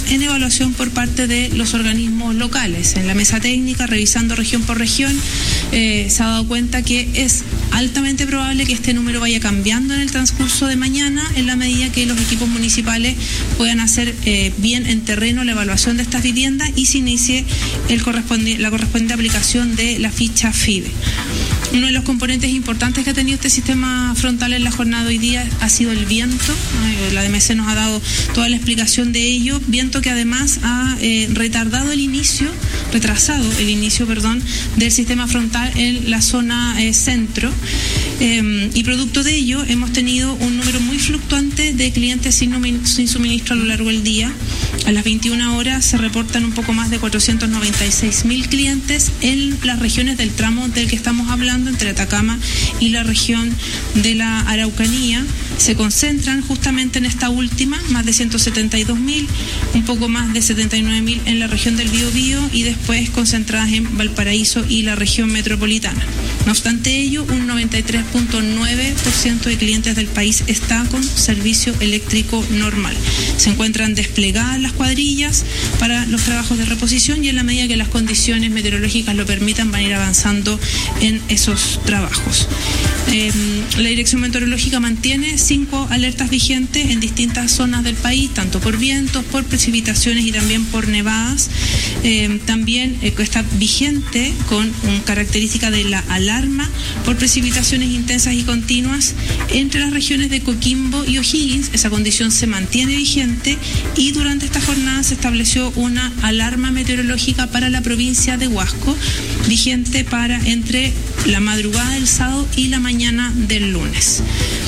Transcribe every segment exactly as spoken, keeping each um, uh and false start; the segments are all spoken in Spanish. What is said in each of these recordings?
en evaluación por parte de los organismos locales. En la mesa técnica, revisando región por región, eh, se ha dado cuenta que es altamente probable que este número vaya cambiando en el transcurso de mañana, en la medida que los equipos municipales puedan hacer eh, bien en terreno la evaluación de estas viviendas y se inicie el correspondi- la correspondiente aplicación de la ficha FIDE. Uno de los componentes importantes que ha tenido este sistema frontal en la jornada de hoy día ha sido el viento. La D M C nos ha dado toda la explicación de ello. Viento que además ha eh, retardado el inicio, retrasado el inicio, perdón, del sistema frontal en la zona eh, centro. Eh, y producto de ello hemos tenido un número muy fluctuante de clientes sin, nomin- sin suministro a lo largo del día. A las veintiuna horas se reportan un poco más de cuatrocientos noventa y seis mil clientes en las regiones del tramo del que estamos hablando, entre Atacama y la región de la Araucanía. Se concentran justamente en esta última, más de ciento setenta y dos mil, un poco más de setenta y nueve mil en la región del Biobío y después concentradas en Valparaíso y la región metropolitana. No obstante ello, un noventa y tres punto nueve por ciento de clientes del país está con servicio eléctrico normal. Se encuentran desplegadas las cuadrillas para los trabajos de reposición y en la medida que las condiciones meteorológicas lo permitan van a ir avanzando en esos trabajos. Eh, la Dirección Meteorológica mantiene cinco alertas vigentes en distintas zonas del país, tanto por vientos, por precipitaciones y también por nevadas. Eh, también eh, está vigente con una característica de la alarma por precipitaciones intensas y continuas entre las regiones de Coquimbo y O'Higgins. Esa condición se mantiene vigente y durante esta jornada se estableció una alarma meteorológica para la provincia de Huasco, vigente para entre la madrugada del sábado y la mañana del lunes.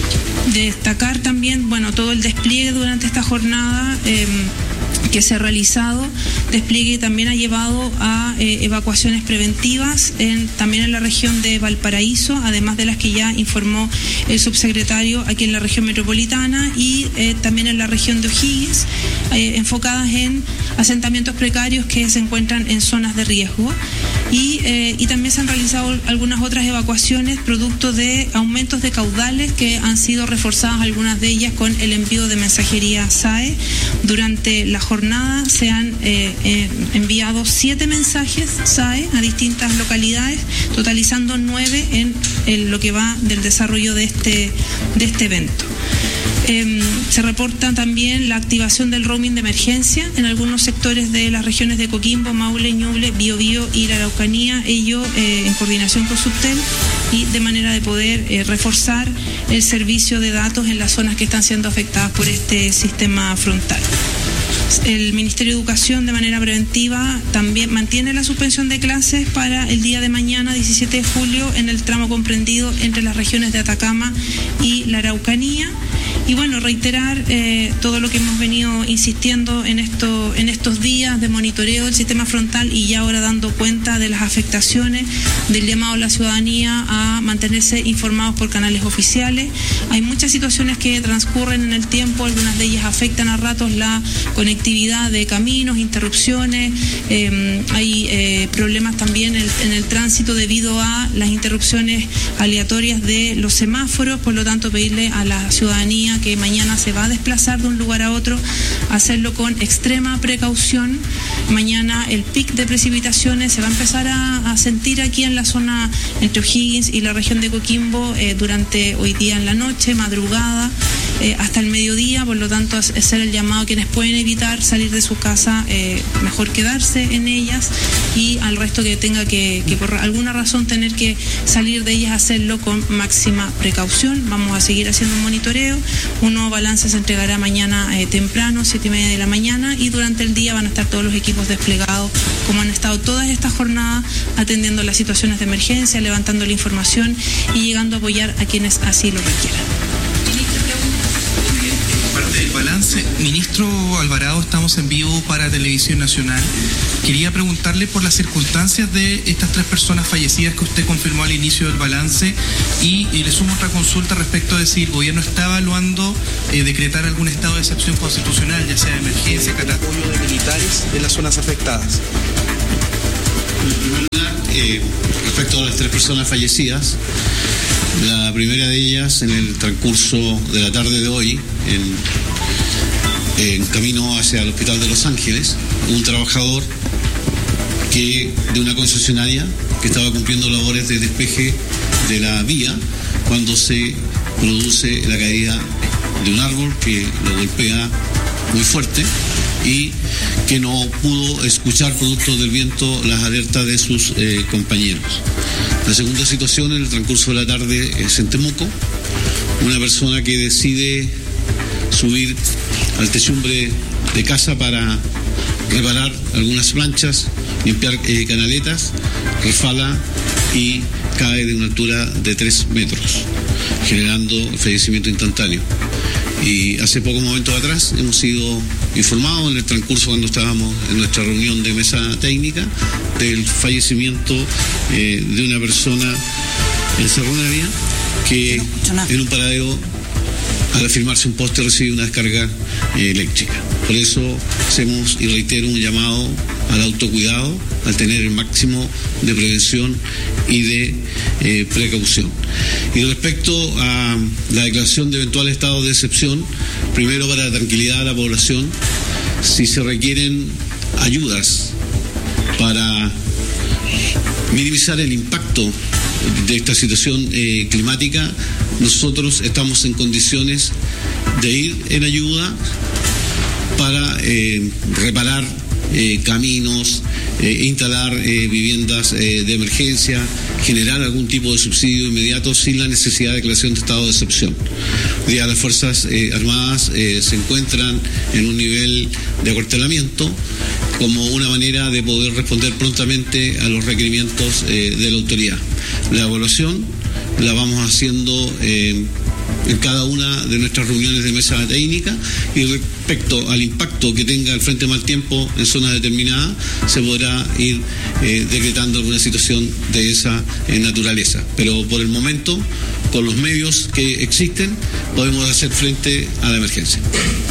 Destacar también, bueno, todo el despliegue durante esta jornada eh, que se ha realizado, despliegue también ha llevado a eh, evacuaciones preventivas en, también en la región de Valparaíso, además de las que ya informó el subsecretario aquí en la región metropolitana y eh, también en la región de O'Higgins, eh, enfocadas en asentamientos precarios que se encuentran en zonas de riesgo. Y, eh, y también se han realizado algunas otras evacuaciones producto de aumentos de caudales que han sido reforzadas, algunas de ellas con el envío de mensajería S A E. Durante la jornada se han eh, eh, enviado siete mensajes S A E a distintas localidades, totalizando nueve en, en lo que va del desarrollo de este, de este evento. Eh, se reporta también la activación del roaming de emergencia en algunos sectores de las regiones de Coquimbo, Maule, Ñuble, Biobío y la Araucanía, ello eh, en coordinación con Subtel y de manera de poder eh, reforzar el servicio de datos en las zonas que están siendo afectadas por este sistema frontal. El Ministerio de Educación de manera preventiva también mantiene la suspensión de clases para el día de mañana, diecisiete de julio, en el tramo comprendido entre las regiones de Atacama y la Araucanía. Y bueno, reiterar eh, todo lo que hemos venido insistiendo en, esto, en estos días de monitoreo del sistema frontal y ya ahora dando cuenta de las afectaciones, del llamado a la ciudadanía a mantenerse informados por canales oficiales. Hay muchas situaciones que transcurren en el tiempo, algunas de ellas afectan a ratos la conectividad de caminos, interrupciones, eh, hay eh, problemas también en el, en el tránsito debido a las interrupciones aleatorias de los semáforos, por lo tanto pedirle a la ciudadanía que mañana se va a desplazar de un lugar a otro, hacerlo con extrema precaución. Mañana el pic de precipitaciones se va a empezar a, a sentir aquí en la zona entre O'Higgins y la región de Coquimbo eh, durante hoy día en la noche, madrugada, eh, hasta el mediodía, por lo tanto hacer el llamado a quienes pueden evitar salir de su casa, eh, mejor quedarse en ellas, y al resto que tenga que, que por alguna razón tener que salir de ellas, hacerlo con máxima precaución. Vamos a seguir haciendo un monitoreo. Un nuevo balance se entregará mañana eh, temprano, siete y media de la mañana, y durante el día van a estar todos los equipos desplegados, como han estado todas estas jornadas, atendiendo las situaciones de emergencia, levantando la información y llegando a apoyar a quienes así lo requieran. El balance, ministro Alvarado, estamos en vivo para Televisión Nacional. Quería preguntarle por las circunstancias de estas tres personas fallecidas que usted confirmó al inicio del balance y, y le sumo otra consulta respecto de si el gobierno está evaluando eh, decretar algún estado de excepción constitucional, ya sea de emergencia, catástrofe. Apoyo de militares en las zonas afectadas. En primer lugar, eh, respecto a las tres personas fallecidas, la primera de ellas en el transcurso de la tarde de hoy, en en camino hacia el Hospital de Los Ángeles, un trabajador que de una concesionaria que estaba cumpliendo labores de despeje de la vía cuando se produce la caída de un árbol que lo golpea muy fuerte y que no pudo escuchar producto del viento las alertas de sus eh, compañeros. La segunda situación en el transcurso de la tarde es en Temuco, una persona que decide subir al techumbre de casa para reparar algunas planchas, limpiar eh, canaletas, resbala y cae de una altura de tres metros, generando fallecimiento instantáneo. Y hace pocos momentos atrás hemos sido informados en el transcurso cuando estábamos en nuestra reunión de mesa técnica del fallecimiento eh, de una persona en Cerro Navia que en un paradero, al afirmarse un poste, recibe una descarga eh, eléctrica. Por eso hacemos y reitero un llamado al autocuidado, al tener el máximo de prevención y de eh, precaución. Y respecto a la declaración de eventual estado de excepción, primero para la tranquilidad de la población, si se requieren ayudas para minimizar el impacto de esta situación eh, climática, nosotros estamos en condiciones de ir en ayuda para eh, reparar eh, caminos, eh, instalar eh, viviendas eh, de emergencia, generar algún tipo de subsidio inmediato sin la necesidad de declaración de estado de excepción. Hoy día las Fuerzas eh, Armadas eh, se encuentran en un nivel de acuartelamiento como una manera de poder responder prontamente a los requerimientos eh, de la autoridad. La evaluación la vamos haciendo eh, en cada una de nuestras reuniones de mesa técnica, y respecto al impacto que tenga el frente mal tiempo en zonas determinadas, se podrá ir eh, decretando alguna situación de esa eh, naturaleza. Pero por el momento, con los medios que existen, podemos hacer frente a la emergencia.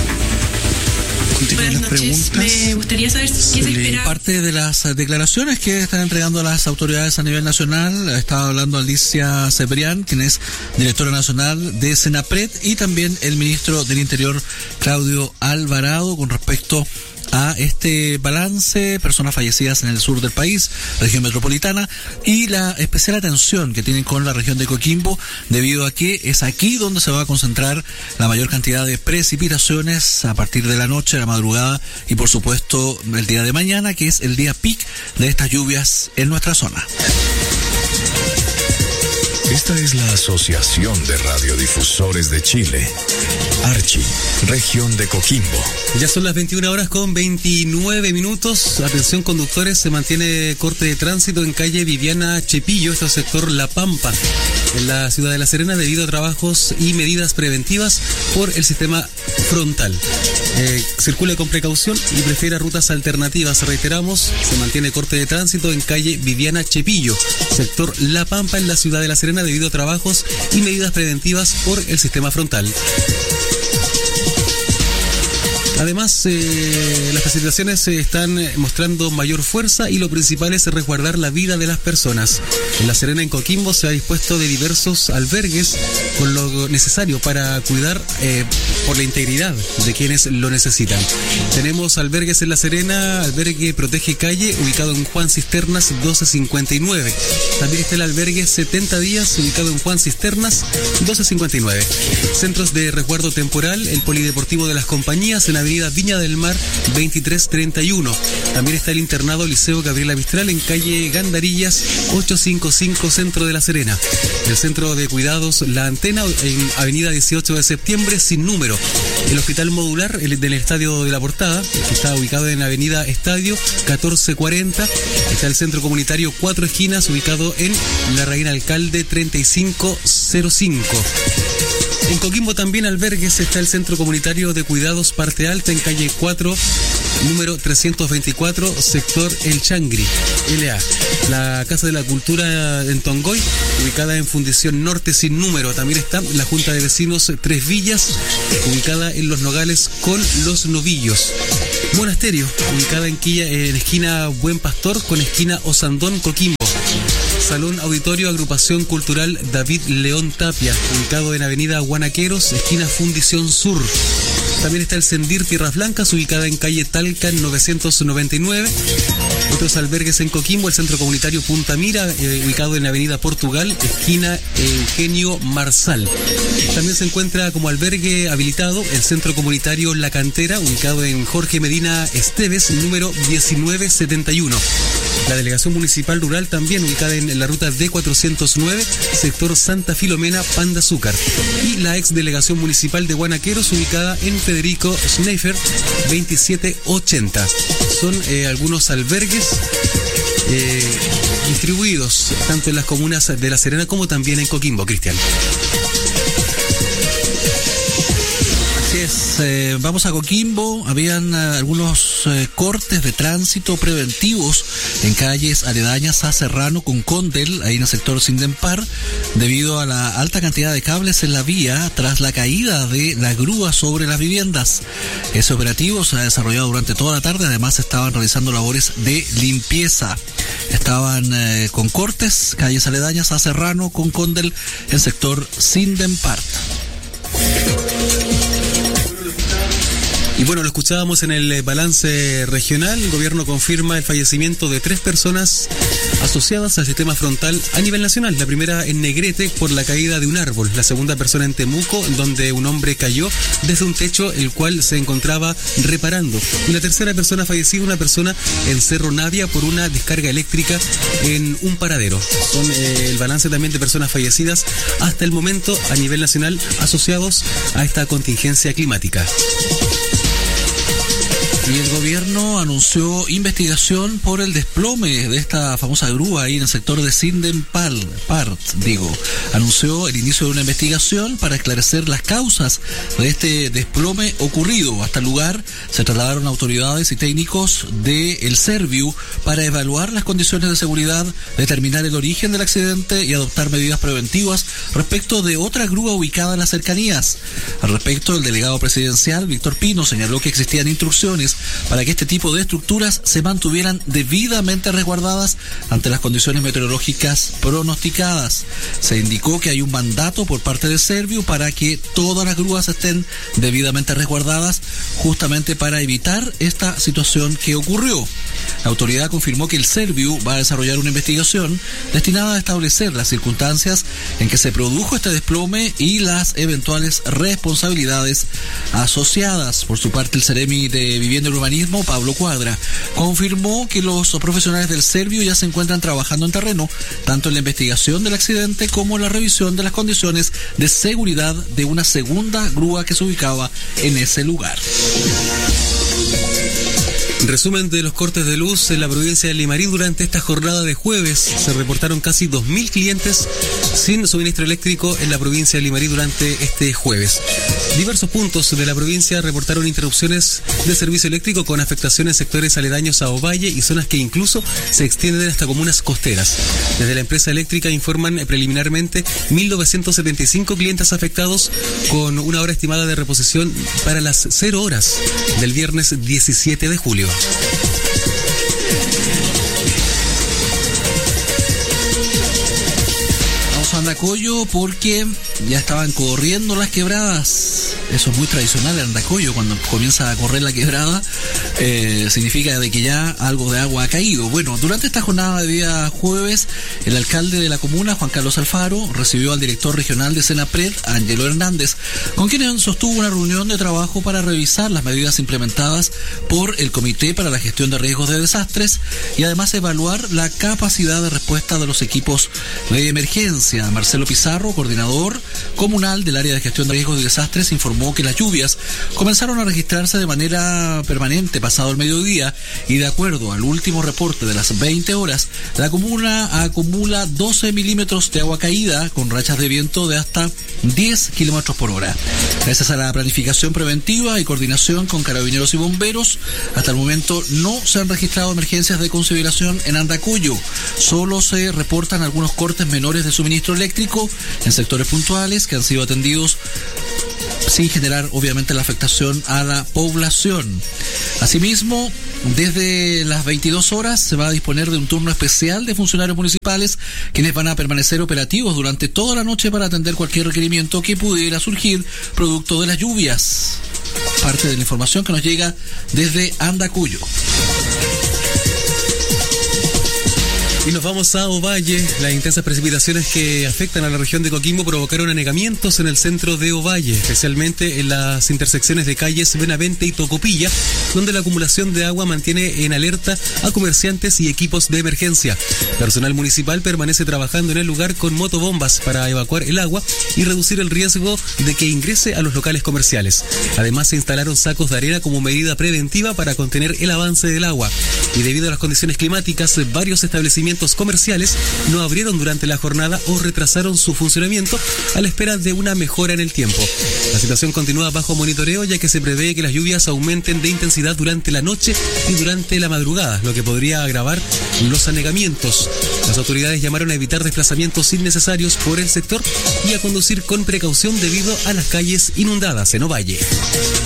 Buenas noches. Me gustaría saber qué se espera. Parte de las declaraciones que están entregando las autoridades a nivel nacional, estaba hablando Alicia Cebrián, quien es directora nacional de Senapred, y también el ministro del Interior, Claudio Alvarado, con respecto a este balance, personas fallecidas en el sur del país, región metropolitana, y la especial atención que tienen con la región de Coquimbo, debido a que es aquí donde se va a concentrar la mayor cantidad de precipitaciones a partir de la noche, la madrugada y por supuesto el día de mañana, que es el día peak de estas lluvias en nuestra zona. Esta es la Asociación de Radiodifusores de Chile, Archi, región de Coquimbo. Ya son las veintiuna horas con veintinueve minutos. Atención conductores, se mantiene corte de tránsito en calle Viviana Chepillo, este sector La Pampa, en la ciudad de La Serena, debido a trabajos y medidas preventivas por el sistema frontal. Eh, circule con precaución y prefiera rutas alternativas. Reiteramos, se mantiene corte de tránsito en calle Viviana Chepillo, sector La Pampa, en la ciudad de La Serena, debido a trabajos y medidas preventivas por el sistema frontal. Además, eh, las precipitaciones se están mostrando mayor fuerza y lo principal es resguardar la vida de las personas. En La Serena, en Coquimbo, se ha dispuesto de diversos albergues con lo necesario para cuidar eh, por la integridad de quienes lo necesitan. Tenemos albergues en La Serena, albergue Protege Calle, ubicado en Juan Cisternas doce cincuenta y nueve. También está el albergue setenta días, ubicado en Juan Cisternas doce cincuenta y nueve. Centros de resguardo temporal, el Polideportivo de las Compañías en Avenida Viña del Mar veintitrés treinta y uno. También está el internado Liceo Gabriela Mistral en calle Gandarillas ochocientos cincuenta y cinco, centro de La Serena. El centro de cuidados La Antena en avenida dieciocho de septiembre sin número. El hospital modular el del Estadio de la Portada, que está ubicado en avenida Estadio catorce cuarenta. Está el centro comunitario Cuatro Esquinas, ubicado en la Reina Alcalde treinta y cinco cero cinco. En Coquimbo también albergues, está el Centro Comunitario de Cuidados Parte Alta en calle cuatro, número trescientos veinticuatro, sector El Changri, L A. La Casa de la Cultura en Tongoy, ubicada en Fundición Norte sin número. También está la Junta de Vecinos Tres Villas, ubicada en Los Nogales con Los Novillos. Monasterio, ubicada en Quilla, en esquina Buen Pastor con esquina Osandón, Coquimbo. Salón Auditorio Agrupación Cultural David León Tapia, ubicado en avenida Guanaqueros, esquina Fundición Sur. También está el Sendir Tierras Blancas, ubicada en calle Talca novecientos noventa y nueve. Otros albergues en Coquimbo, el Centro Comunitario Punta Mira, eh, ubicado en la avenida Portugal, esquina Eugenio Marsal. También se encuentra como albergue habilitado el Centro Comunitario La Cantera, ubicado en Jorge Medina Esteves, número diecinueve setenta y uno. La Delegación Municipal Rural también ubicada en la ruta D cuatrocientos nueve, sector Santa Filomena, Pan de Azúcar. Y la ex Delegación Municipal de Guanaqueros, ubicada en Federico Schneifer, veintisiete ochenta. Son eh, algunos albergues eh, distribuidos tanto en las comunas de La Serena como también en Coquimbo, Cristian. Así es, eh, vamos a Coquimbo. Habían eh, algunos eh, cortes de tránsito preventivos en calles aledañas a Serrano con Condel, ahí en el sector Sindempar, debido a la alta cantidad de cables en la vía tras la caída de la grúa sobre las viviendas. Ese operativo se ha desarrollado durante toda la tarde, además estaban realizando labores de limpieza. Estaban eh, con cortes, calles aledañas a Serrano con Condel, el sector Sindempar. Y bueno, lo escuchábamos en el balance regional. El gobierno confirma el fallecimiento de tres personas asociadas al sistema frontal a nivel nacional. La primera en Negrete por la caída de un árbol. La segunda persona en Temuco, donde un hombre cayó desde un techo el cual se encontraba reparando. Y la tercera persona fallecida, una persona en Cerro Navia por una descarga eléctrica en un paradero. Son eh, el balance también de personas fallecidas hasta el momento a nivel nacional asociados a esta contingencia climática. Y el gobierno anunció investigación por el desplome de esta famosa grúa ahí en el sector de Sindempar, Part, digo. Anunció el inicio de una investigación para esclarecer las causas de este desplome ocurrido. Hasta el lugar se trasladaron autoridades y técnicos del Serviu para evaluar las condiciones de seguridad, determinar el origen del accidente y adoptar medidas preventivas respecto de otra grúa ubicada en las cercanías. Al respecto, el delegado presidencial, Víctor Pino, señaló que existían instrucciones para que este tipo de estructuras se mantuvieran debidamente resguardadas ante las condiciones meteorológicas pronosticadas. Se indicó que hay un mandato por parte de Serviu para que todas las grúas estén debidamente resguardadas, justamente para evitar esta situación que ocurrió. La autoridad confirmó que el Serviu va a desarrollar una investigación destinada a establecer las circunstancias en que se produjo este desplome y las eventuales responsabilidades asociadas. Por su parte, el Seremi de Vivienda y Urbanismo, Pablo Cuadra, confirmó que los profesionales del Serviu ya se encuentran trabajando en terreno, tanto en la investigación del accidente como en la revisión de las condiciones de seguridad de una segunda grúa que se ubicaba en ese lugar. Resumen de los cortes de luz en la provincia de Limarí. Durante esta jornada de jueves se reportaron casi dos mil clientes sin suministro eléctrico en la provincia de Limarí durante este jueves. Diversos puntos de la provincia reportaron interrupciones de servicio eléctrico con afectaciones en sectores aledaños a Ovalle y zonas que incluso se extienden hasta comunas costeras. Desde la empresa eléctrica informan preliminarmente mil novecientos setenta y cinco clientes afectados con una hora estimada de reposición para las cero horas del viernes diecisiete de julio. Vamos a Andacollo porque ya estaban corriendo las quebradas. Eso es muy tradicional en Andacollo, cuando comienza a correr la quebrada, eh, significa de que ya algo de agua ha caído. Bueno, durante esta jornada de día jueves, el alcalde de la comuna, Juan Carlos Alfaro, recibió al director regional de Senapred, Ángelo Hernández, con quien sostuvo una reunión de trabajo para revisar las medidas implementadas por el Comité para la Gestión de Riesgos de Desastres y además evaluar la capacidad de respuesta de los equipos de emergencia. Marcelo Pizarro, coordinador comunal del área de gestión de riesgos y desastres, informó que las lluvias comenzaron a registrarse de manera permanente pasado el mediodía y de acuerdo al último reporte de las veinte horas, la comuna acumula doce milímetros de agua caída con rachas de viento de hasta diez kilómetros por hora. Gracias a la planificación preventiva y coordinación con carabineros y bomberos, hasta el momento no se han registrado emergencias de consideración en Andacollo. Solo se reportan algunos cortes menores de suministro eléctrico en sectores puntuales que han sido atendidos sin generar obviamente la afectación a la población. Asimismo, desde las veintidós horas se va a disponer de un turno especial de funcionarios municipales quienes van a permanecer operativos durante toda la noche para atender cualquier requerimiento que pudiera surgir producto de las lluvias. parte de la información que nos llega desde Andacuyo. Y nos vamos a Ovalle. Las intensas precipitaciones que afectan a la región de Coquimbo provocaron anegamientos en el centro de Ovalle, especialmente en las intersecciones de calles Benavente y Tocopilla, donde la acumulación de agua mantiene en alerta a comerciantes y equipos de emergencia. Personal municipal permanece trabajando en el lugar con motobombas para evacuar el agua y reducir el riesgo de que ingrese a los locales comerciales. Además, se instalaron sacos de arena como medida preventiva para contener el avance del agua. Y debido a las condiciones climáticas, varios establecimientos comerciales no abrieron durante la jornada o retrasaron su funcionamiento a la espera de una mejora en el tiempo. La situación continúa bajo monitoreo, ya que se prevé que las lluvias aumenten de intensidad durante la noche y durante la madrugada, lo que podría agravar los anegamientos. Las autoridades llamaron a evitar desplazamientos innecesarios por el sector y a conducir con precaución debido a las calles inundadas en Ovalle.